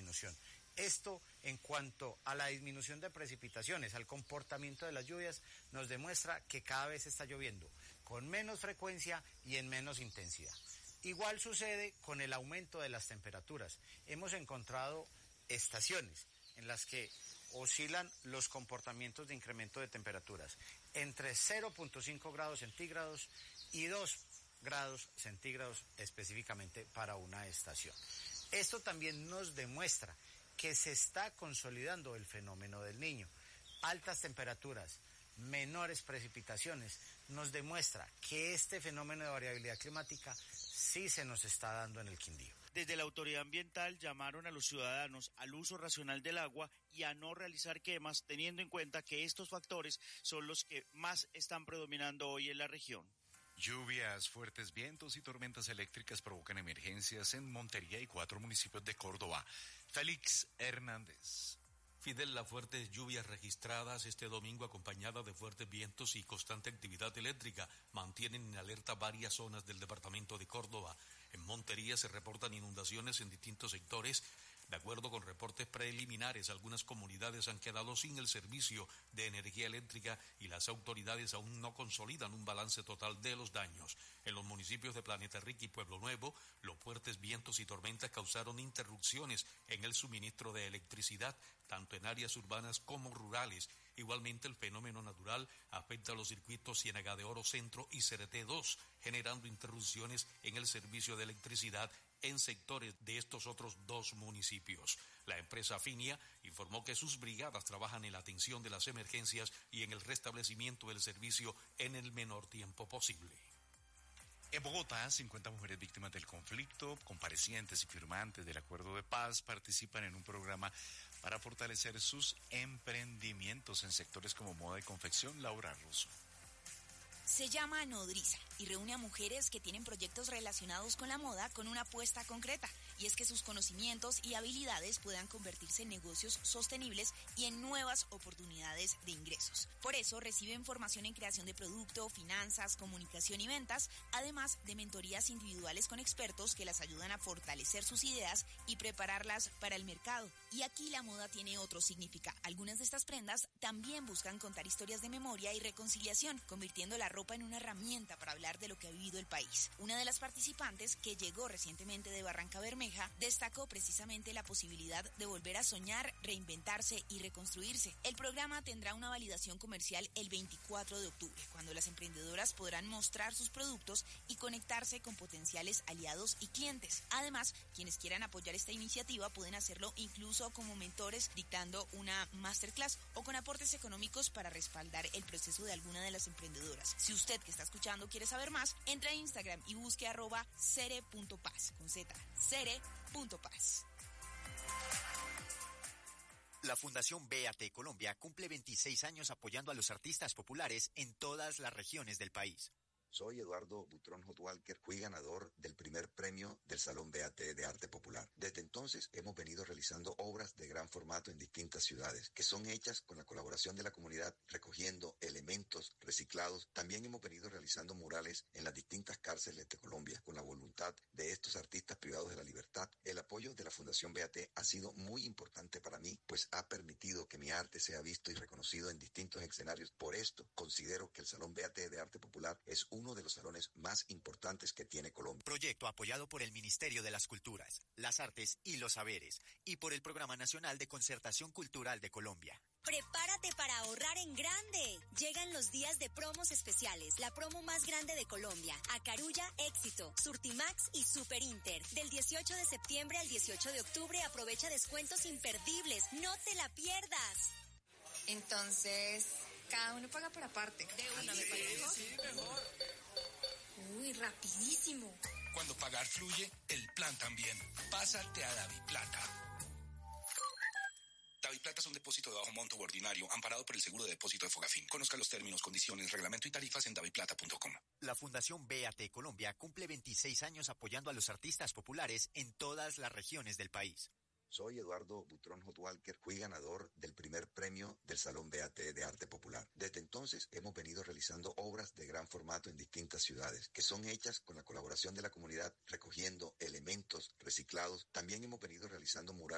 disminución. Esto, en cuanto a la disminución de precipitaciones, al comportamiento de las lluvias, nos demuestra que cada vez está lloviendo con menos frecuencia y en menos intensidad. Igual sucede con el aumento de las temperaturas. Hemos encontrado estaciones en las que oscilan los comportamientos de incremento de temperaturas entre 0.5 grados centígrados y 2 grados centígrados específicamente para una estación. Esto también nos demuestra que se está consolidando el fenómeno del Niño. Altas temperaturas, menores precipitaciones, nos demuestra que este fenómeno de variabilidad climática sí se nos está dando en el Quindío. Desde la autoridad ambiental llamaron a los ciudadanos al uso racional del agua y a no realizar quemas, teniendo en cuenta que estos factores son los que más están predominando hoy en la región. Lluvias, fuertes vientos y tormentas eléctricas provocan emergencias en Montería y 4 municipios de Córdoba. Félix Hernández. Fidel, las fuertes lluvias registradas este domingo acompañadas de fuertes vientos y constante actividad eléctrica mantienen en alerta varias zonas del departamento de Córdoba. En Montería se reportan inundaciones en distintos sectores. De acuerdo con reportes preliminares, algunas comunidades han quedado sin el servicio de energía eléctrica y las autoridades aún no consolidan un balance total de los daños. En los municipios de Planeta Rica y Pueblo Nuevo, los fuertes vientos y tormentas causaron interrupciones en el suministro de electricidad, tanto en áreas urbanas como rurales. Igualmente, el fenómeno natural afecta a los circuitos Ciénaga de Oro Centro y Cereté 2, generando interrupciones en el servicio de electricidad en sectores de estos otros 2 municipios. La empresa Finia informó que sus brigadas trabajan en la atención de las emergencias y en el restablecimiento del servicio en el menor tiempo posible. En Bogotá, 50 mujeres víctimas del conflicto, comparecientes y firmantes del acuerdo de paz participan en un programa para fortalecer sus emprendimientos en sectores como moda y confección. Laura Russo. Se llama Nodriza y reúne a mujeres que tienen proyectos relacionados con la moda con una apuesta concreta, y es que sus conocimientos y habilidades puedan convertirse en negocios sostenibles y en nuevas oportunidades de ingresos. Por eso reciben formación en creación de producto, finanzas, comunicación y ventas, además de mentorías individuales con expertos que las ayudan a fortalecer sus ideas y prepararlas para el mercado. Y aquí la moda tiene otro significado. Algunas de estas prendas también buscan contar historias de memoria y reconciliación, convirtiendo la ropa en una herramienta para hablar de lo que ha vivido el país. Una de las participantes, que llegó recientemente de Barranca Bermeja, destacó precisamente la posibilidad de volver a soñar, reinventarse y reconstruirse. El programa tendrá una validación comercial el 24 de octubre, cuando las emprendedoras podrán mostrar sus productos y conectarse con potenciales aliados y clientes. Además, quienes quieran apoyar esta iniciativa pueden hacerlo incluso como mentores, dictando una masterclass o con aportes económicos para respaldar el proceso de alguna de las emprendedoras. Si usted que está escuchando quiere saber más, entre a Instagram y busque @cere.paz con Z, cere.paz. La Fundación BAT Colombia cumple 26 años apoyando a los artistas populares en todas las regiones del país. Soy Eduardo Butrón Hot Walker, fui ganador del primer premio del Salón BAT de Arte Popular. Desde entonces hemos venido realizando obras de gran formato en distintas ciudades, que son hechas con la colaboración de la comunidad, recogiendo elementos reciclados. También hemos venido realizando murales en las distintas cárceles de Colombia, con la voluntad de estos artistas privados de la libertad. El apoyo de la Fundación BAT ha sido muy importante para mí, pues ha permitido que mi arte sea visto y reconocido en distintos escenarios. Por esto, considero que el Salón BAT de Arte Popular es uno de los salones más importantes que tiene Colombia. Proyecto apoyado por el Ministerio de las Culturas, las Artes y los Saberes y por el Programa Nacional de Concertación Cultural de Colombia. Prepárate para ahorrar en grande. Llegan los días de promos especiales, la promo más grande de Colombia. Acarulla, Éxito, Surtimax y Super Inter. Del 18 de septiembre al 18 de octubre aprovecha descuentos imperdibles. No te la pierdas. Entonces, cada uno paga por aparte. De una, me parece. Sí, mejor. Uy, rapidísimo. Cuando pagar fluye, el plan también. Pásate a DaviPlata. DaviPlata es un depósito de bajo monto u ordinario, amparado por el seguro de depósito de Fogafín. Conozca los términos, condiciones, reglamento y tarifas en daviplata.com. La Fundación BAT Colombia cumple 26 años apoyando a los artistas populares en todas las regiones del país. Soy Eduardo Butrón Hot Walker, fui ganador del primer premio del Salón BAT de Arte Popular. Desde entonces hemos venido realizando obras de gran formato en distintas ciudades, que son hechas con la colaboración de la comunidad, recogiendo elementos reciclados. También hemos venido realizando murales